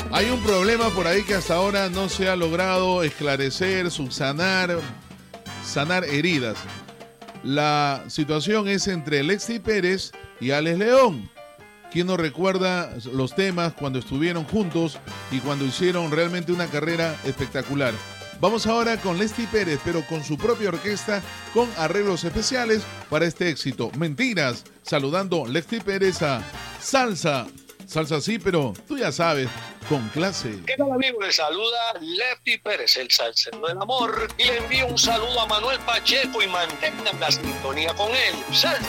Hay un problema por ahí que hasta ahora no se ha logrado esclarecer, subsanar, sanar heridas. La situación es entre Lexi Pérez y Alex León. ¿Quién no recuerda los temas cuando estuvieron juntos y cuando hicieron realmente una carrera espectacular? Vamos ahora con Lexi Pérez, pero con su propia orquesta, con arreglos especiales para este éxito. Mentiras, saludando Lexi Pérez a Salsa. Salsa sí, pero tú ya sabes, con clase. ¿Qué tal, amigos? Les saluda Lefty Pérez, el salsero del amor, y le envío un saludo a Manuel Pacheco y mantengan la sintonía con él. Salsa.